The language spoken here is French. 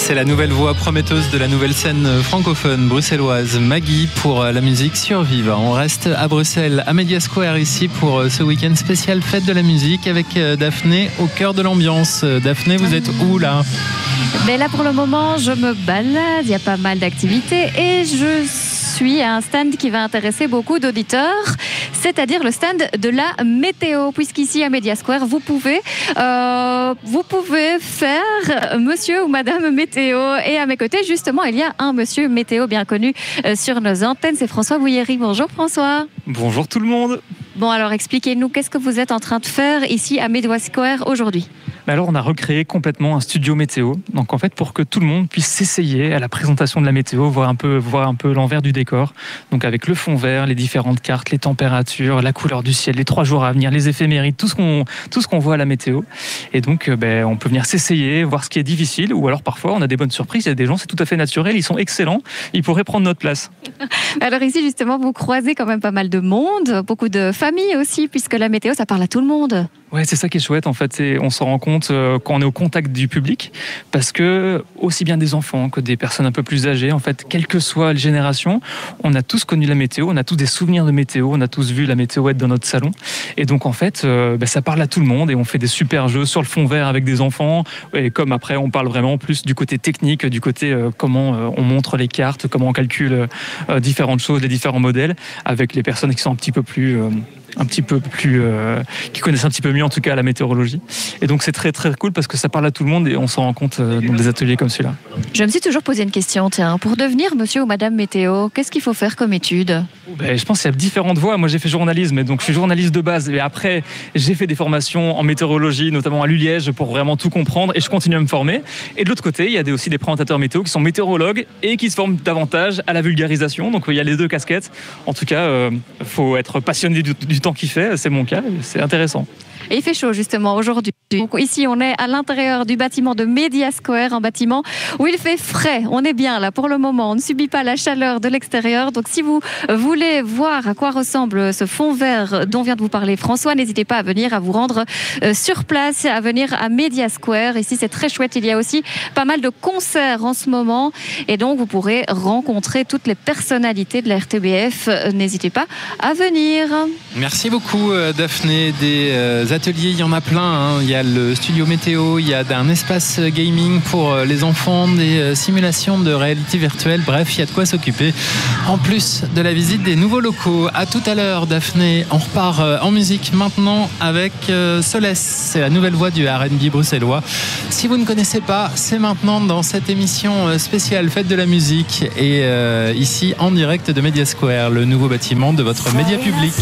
C'est la nouvelle voix prometteuse de la nouvelle scène francophone bruxelloise, Maggie, pour la musique Survive. On reste à Bruxelles, à Media Square, ici pour ce week-end spécial fête de la musique avec Daphné au cœur de l'ambiance. Daphné, vous êtes où là ? Ben là pour le moment je me balade, il y a pas mal d'activités et je suis à un stand qui va intéresser beaucoup d'auditeurs, c'est-à-dire le stand de la météo, puisqu'ici à Media Square vous pouvez faire monsieur ou madame météo, et à mes côtés justement il y a un monsieur météo bien connu sur nos antennes, c'est François Bouilléry. Bonjour François. Bonjour tout le monde. Bon alors expliquez-nous, qu'est-ce que vous êtes en train de faire ici à Media Square aujourd'hui ? Alors on a recréé complètement un studio météo, donc en fait pour que tout le monde puisse s'essayer à la présentation de la météo, voir un peu l'envers du décor, donc avec le fond vert, les différentes cartes, les températures, la couleur du ciel, les 3 jours à venir, les éphémérides, tout ce qu'on voit à la météo. Et donc on peut venir s'essayer, voir ce qui est difficile, ou alors parfois on a des bonnes surprises, il y a des gens c'est tout à fait naturel, ils sont excellents, ils pourraient prendre notre place. Alors ici justement vous croisez quand même pas mal de monde, beaucoup de familles aussi, puisque la météo ça parle à tout le monde. Ouais, c'est ça qui est chouette en fait, on s'en rend compte quand on est au contact du public, parce que aussi bien des enfants que des personnes un peu plus âgées, en fait, quelle que soit la génération, on a tous connu la météo, on a tous des souvenirs de météo, on a tous vu la météo être dans notre salon, et donc en fait, ça parle à tout le monde, et on fait des super jeux sur le fond vert avec des enfants, et comme après on parle vraiment plus du côté technique, du côté comment on montre les cartes, comment on calcule différentes choses, les différents modèles, avec les personnes qui sont un petit peu plus qui connaissent un petit peu mieux en tout cas la météorologie, et donc c'est très très cool parce que ça parle à tout le monde et on s'en rend compte dans des ateliers comme celui-là. Je me suis toujours posé une question, tiens, pour devenir monsieur ou madame météo, qu'est-ce qu'il faut faire comme étude ? Je pense qu'il y a différentes voies. Moi j'ai fait journalisme, et donc je suis journaliste de base, et après j'ai fait des formations en météorologie, notamment à l'ULiège, pour vraiment tout comprendre, et je continue à me former. Et de l'autre côté il y a aussi des présentateurs météo qui sont météorologues et qui se forment davantage à la vulgarisation, donc il y a les deux casquettes. En tout cas faut être passionné du temps qu'il fait, c'est mon cas, c'est intéressant. Et il fait chaud justement aujourd'hui. Donc ici on est à l'intérieur du bâtiment de Media Square, un bâtiment où il fait frais. On est bien là pour le moment, on ne subit pas la chaleur de l'extérieur. Donc si vous voulez voir à quoi ressemble ce fond vert dont vient de vous parler François, n'hésitez pas à vous rendre sur place, à venir à Media Square. Ici c'est très chouette, il y a aussi pas mal de concerts en ce moment, et donc vous pourrez rencontrer toutes les personnalités de la RTBF. N'hésitez pas à venir. Merci beaucoup Daphné. Des ateliers, il y en a plein, hein. Il y a le studio météo, il y a un espace gaming pour les enfants, des simulations de réalité virtuelle, bref, il y a de quoi s'occuper, en plus de la visite des nouveaux locaux. À tout à l'heure Daphné, on repart en musique maintenant avec Solès, c'est la nouvelle voix du R&B bruxellois. Si vous ne connaissez pas, c'est maintenant dans cette émission spéciale Fête de la musique, et ici en direct de Media Square, le nouveau bâtiment de votre média public.